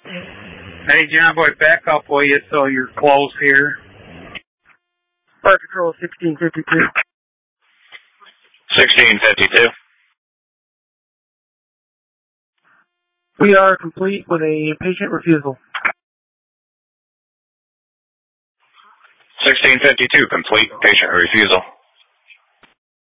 Hey, John Boy, back up, will you, so you're close here. Fire Control 1652. 1652. We are complete with a patient refusal. 1652, complete patient refusal.